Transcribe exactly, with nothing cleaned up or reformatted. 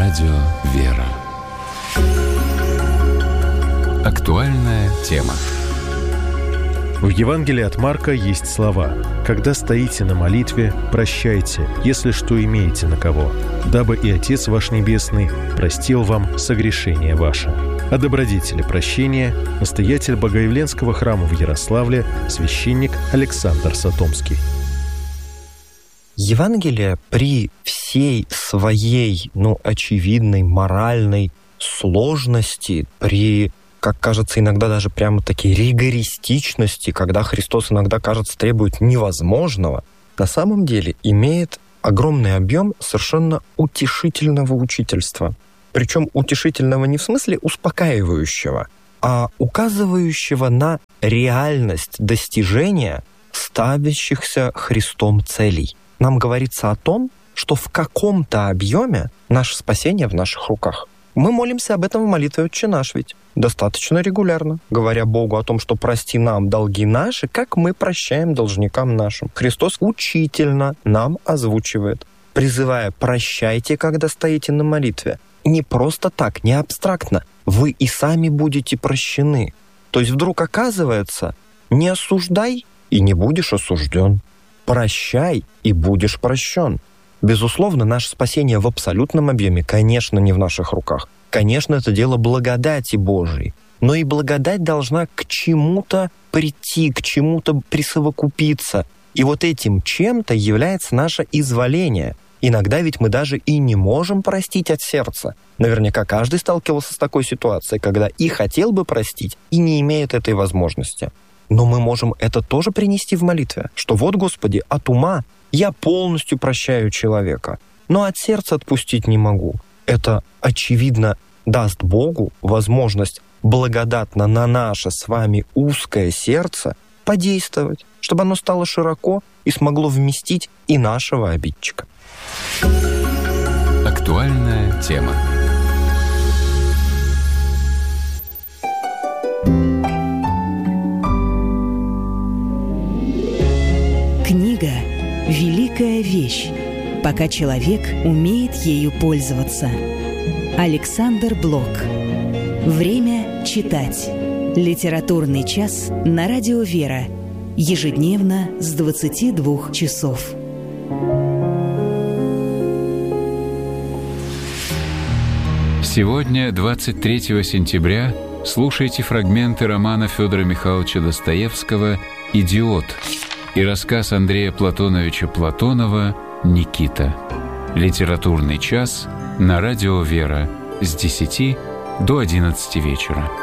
радио «Вера». Актуальная тема. В Евангелии от Марка есть слова: «Когда стоите на молитве, прощайте, если что имеете на кого, дабы и Отец ваш Небесный простил вам согрешения ваши». О добродетели прощения настоятель Богоявленского храма в Ярославле, священник Александр Сатомский. Евангелие при всей своей, ну, очевидной моральной сложности, при, как кажется, иногда даже прямо-таки ригористичности, когда Христос иногда, кажется, требует невозможного, на самом деле имеет огромный объем совершенно утешительного учительства. Причем утешительного не в смысле успокаивающего, а указывающего на реальность достижения ставящихся Христом целей. Нам говорится о том, что в каком-то объеме наше спасение в наших руках. Мы молимся об этом в молитве «Отче наш» ведь достаточно регулярно, говоря Богу о том, что прости нам долги наши, как мы прощаем должникам нашим. Христос учительно нам озвучивает, призывая: прощайте, когда стоите на молитве. Не просто так, не абстрактно. Вы и сами будете прощены. То есть вдруг оказывается, не осуждай и не будешь осужден. Прощай и будешь прощен. Безусловно, наше спасение в абсолютном объеме, конечно, не в наших руках. Конечно, это дело благодати Божией. Но и благодать должна к чему-то прийти, к чему-то присовокупиться. И вот этим чем-то является наше изволение. Иногда ведь мы даже и не можем простить от сердца. Наверняка каждый сталкивался с такой ситуацией, когда и хотел бы простить, и не имеет этой возможности. Но мы можем это тоже принести в молитве, что вот, Господи, от ума я полностью прощаю человека, но от сердца отпустить не могу. Это, очевидно, даст Богу возможность благодатно на наше с вами узкое сердце подействовать, чтобы оно стало широко и смогло вместить и нашего обидчика. Актуальная тема. Книга – великая вещь, пока человек умеет ею пользоваться. Александр Блок. Время читать. Литературный час на радио «Вера». Ежедневно с двадцати двух часов. Сегодня, двадцать третьего сентября, слушайте фрагменты романа Федора Михайловича Достоевского «Идиот» и рассказ Андрея Платоновича Платонова «Никита». Литературный час на радио «Вера» с десяти до одиннадцати вечера.